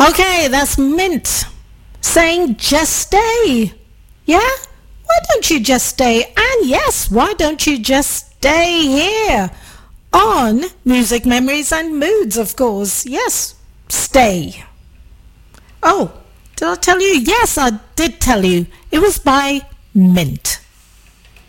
Okay, that's Mint saying just stay. Yeah? Why don't you just stay? And yes, why don't you just stay here? On Music Memories and Moods, of course. Yes, stay. Oh, did I tell you? Yes, I did tell you. It was by Mint.